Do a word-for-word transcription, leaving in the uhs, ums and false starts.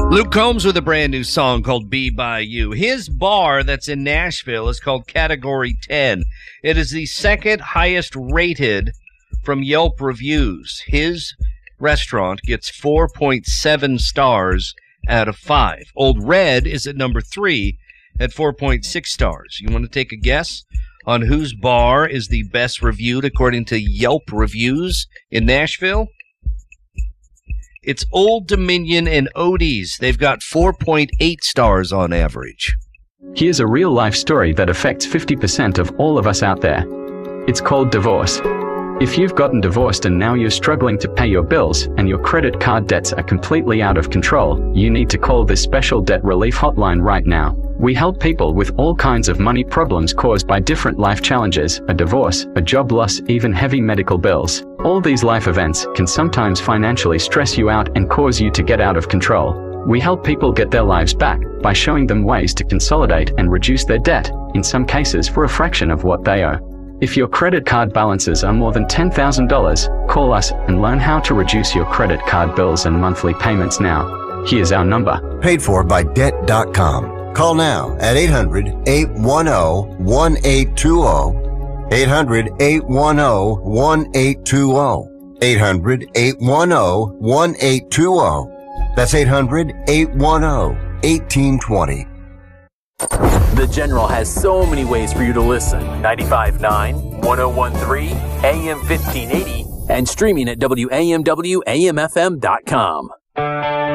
Luke Combs with a brand new song called Be By You. His bar that's in Nashville is called Category ten. It is the second highest rated from Yelp reviews. His restaurant gets four point seven stars out of five. Old Red is at number three at four point six stars. You want to take a guess on whose bar is the best reviewed according to Yelp reviews in Nashville? It's Old Dominion and Odie's. They've got four point eight stars on average. Here's a real-life story that affects fifty percent of all of us out there. It's called divorce. If you've gotten divorced and now you're struggling to pay your bills and your credit card debts are completely out of control, you need to call this special debt relief hotline right now. We help people with all kinds of money problems caused by different life challenges, a divorce, a job loss, even heavy medical bills. All these life events can sometimes financially stress you out and cause you to get out of control. We help people get their lives back by showing them ways to consolidate and reduce their debt, in some cases for a fraction of what they owe. If your credit card balances are more than ten thousand dollars, call us and learn how to reduce your credit card bills and monthly payments now. Here's our number. Paid for by debt dot com. Call now at eight hundred, eight one zero, one eight two zero. eight hundred, eight one zero, one eight two zero. eight hundred, eight one zero, one eight two zero. That's eight hundred, eight one zero, one eight two zero. The General has so many ways for you to listen. ninety-five point nine, one oh one point three, A M fifteen eighty, and streaming at W A M W A M F M dot com.